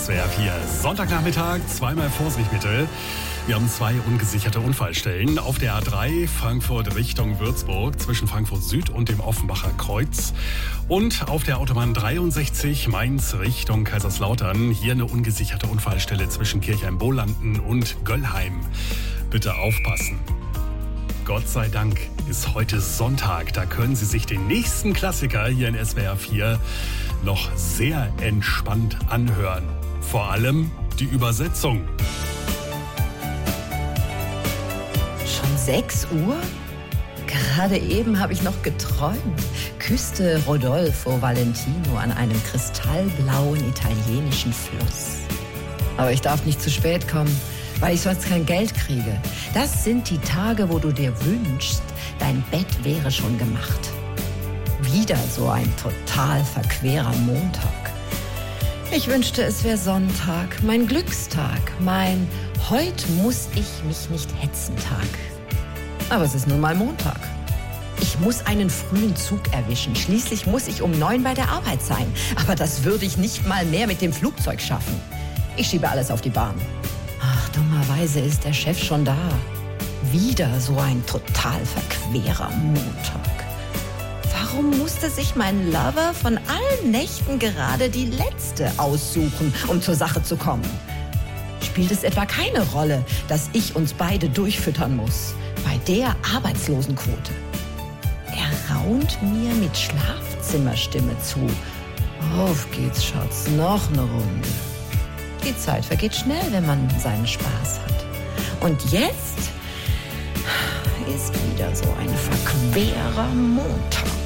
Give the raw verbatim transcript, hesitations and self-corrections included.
S W R vier. Sonntagnachmittag, zweimal Vorsicht bitte. Wir haben zwei ungesicherte Unfallstellen. Auf der A drei Frankfurt Richtung Würzburg zwischen Frankfurt Süd und dem Offenbacher Kreuz. Und auf der Autobahn dreiundsechzig Mainz Richtung Kaiserslautern. Hier eine ungesicherte Unfallstelle zwischen Kirchheim-Bohlanden und Göllheim. Bitte aufpassen. Gott sei Dank ist heute Sonntag. Da können Sie sich den nächsten Klassiker hier in S W R vier noch sehr entspannt anhören. Vor allem die Übersetzung. Schon sechs Uhr? Gerade eben habe ich noch geträumt. Küsste Rodolfo Valentino an einem kristallblauen italienischen Fluss. Aber ich darf nicht zu spät kommen, weil ich sonst kein Geld kriege. Das sind die Tage, wo du dir wünschst, dein Bett wäre schon gemacht. Wieder so ein total verquerer Montag. Ich wünschte, es wäre Sonntag, mein Glückstag, mein Heute muss ich mich nicht hetzen Tag. Aber es ist nun mal Montag. Ich muss einen frühen Zug erwischen. Schließlich muss ich um neun bei der Arbeit sein. Aber das würde ich nicht mal mehr mit dem Flugzeug schaffen. Ich schiebe alles auf die Bahn. Ach, dummerweise ist der Chef schon da. Wieder so ein total verquerer Montag. Warum musste sich mein Lover von allen Nächten gerade die letzte aussuchen, um zur Sache zu kommen? Spielt es etwa keine Rolle, dass ich uns beide durchfüttern muss? Bei der Arbeitslosenquote. Er raunt mir mit Schlafzimmerstimme zu. Auf geht's, Schatz, noch eine Runde. Die Zeit vergeht schnell, wenn man seinen Spaß hat. Und jetzt ist wieder so ein verquerer Montag.